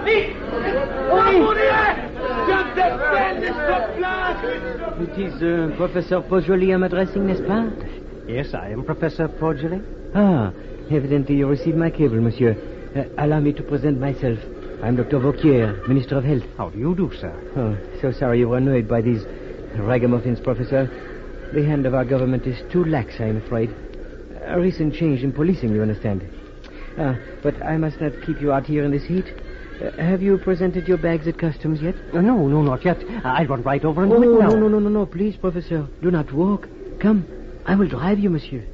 It is Professor Pojoli I'm addressing, n'est-ce pas? Yes, I am Professor Pojoli. Ah, evidently you received my cable, monsieur. Allow me to present myself. I'm Dr. Vauquier, Minister of Health. How do you do, sir? Oh, so sorry you were annoyed by these ragamuffins, Professor. The hand of our government is too lax, I'm afraid. A recent change in policing, you understand. But I must not keep you out here in this heat. Have you presented your bags at customs yet? No, not yet. I'll run right over and do it now. No, please, Professor. Do not walk. Come, I will drive you, monsieur.